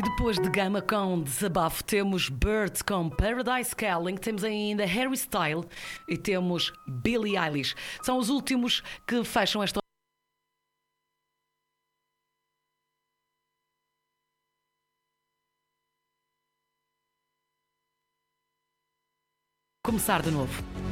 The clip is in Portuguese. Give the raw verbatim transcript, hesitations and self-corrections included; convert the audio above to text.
depois de Gama com Desabafo, temos Birds com Paradise Calling, temos ainda Harry Styles e temos Billie Eilish. São os últimos que fecham esta. Começar de novo.